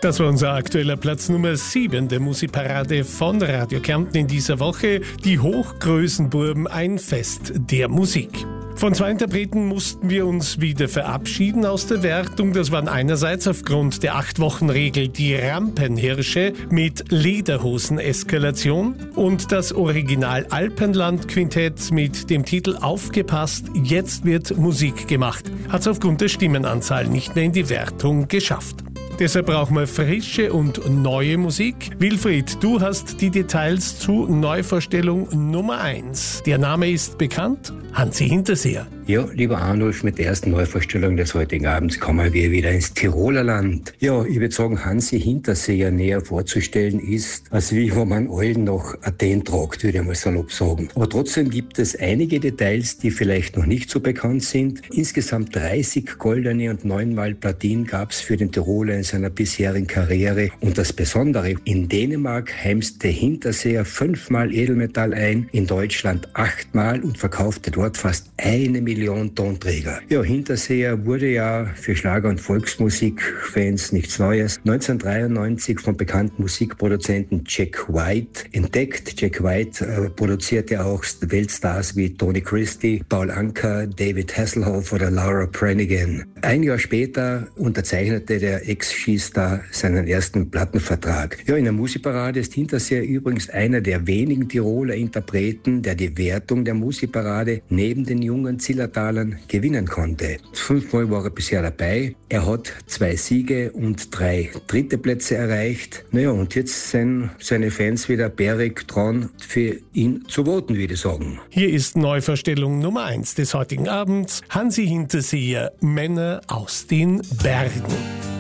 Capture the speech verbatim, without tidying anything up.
Das war unser aktueller Platz Nummer sieben der Musikparade von Radio Kärnten in dieser Woche. Die Hochgrößenburben, ein Fest der Musik. Von zwei Interpreten mussten wir uns wieder verabschieden aus der Wertung. Das waren einerseits aufgrund der Acht-Wochen-Regel die Rampenhirsche mit Lederhosen-Eskalation und das Original Alpenland-Quintett mit dem Titel Aufgepasst, jetzt wird Musik gemacht. Hat es aufgrund der Stimmenanzahl nicht mehr in die Wertung geschafft. Deshalb brauchen wir frische und neue Musik. Wilfried, du hast die Details zu Neuvorstellung Nummer eins. Der Name ist bekannt, Hansi Hinterseher. Ja, lieber Arnulf, mit der ersten Neuvorstellung des heutigen Abends kommen wir wieder ins Tiroler Land. Ja, ich würde sagen, Hansi Hinterseher näher vorzustellen ist, als wie wenn man allen noch Athen tragt, würde ich mal salopp sagen. Aber trotzdem gibt es einige Details, die vielleicht noch nicht so bekannt sind. Insgesamt dreißig goldene und neunmal Platin gab es für den Tiroler in seiner bisherigen Karriere. Und das Besondere, in Dänemark heimste Hinterseher fünfmal Edelmetall ein, in Deutschland achtmal und verkaufte dort fast eine Million Tonträger. Ja, Hinterseher wurde ja für Schlager- und Volksmusikfans nichts Neues. neunzehnhundertdreiundneunzig vom bekannten Musikproduzenten Jack White entdeckt. Jack White äh, produzierte auch Weltstars wie Tony Christie, Paul Anka, David Hasselhoff oder Laura Branigan. Ein Jahr später unterzeichnete der Ex-Skistar seinen ersten Plattenvertrag. Ja, in der Musikparade ist Hinterseher übrigens einer der wenigen Tiroler Interpreten, der die Wertung der Musikparade neben den jungen Zillertalern gewinnen konnte. Fünfmal war er bisher dabei. Er hat zwei Siege und drei dritte Plätze erreicht. Naja, und jetzt sind seine Fans wieder bärig dran, für ihn zu voten, würde ich sagen. Hier ist Neuvorstellung Nummer eins des heutigen Abends. Hansi Hinterseher, Männer aus den Bergen.